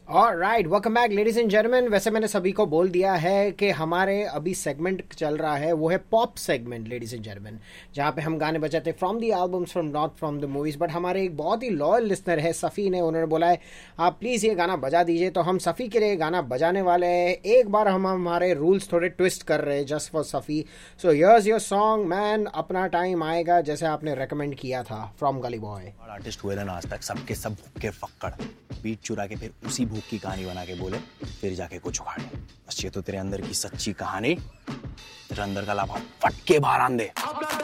Alright, welcome back ladies and gentleman. वैसे मैंने सभी को बोल दिया है कि हमारे अभी सेगमेंट चल रहा है, वो है pop segment ladies and gentleman, जहाँ पे हम गाने बजाते from the albums, from not from the movies. But हमारे एक बहुत ही लॉयल लिसनर है सफ़ी ने, उन्होंने बोला है आप प्लीज़ ये गाना बजा दीजिए, तो हम सफ़ी के लिए गाना बजाने वाले हैं। एक बार हम हमारे रूल्स थोड़े ट्विस्ट कर रहे हैं just for Safi. So here's your song man, अपना टाइम आएगा, जैसे आपने रेकमेंड किया था, फ्रॉम गली बॉय। आर्टिस्ट हुए ना आज तक, सबके सब भूख के फक्कड़, बीट चुरा के फिर उसी भूख की कहानी बना के बोले, फिर जाके कुछ उखाड़े। बस ये तो तेरे अंदर की सच्ची कहानी तेरे अंदर का लाभा फट के बाहर आन दे।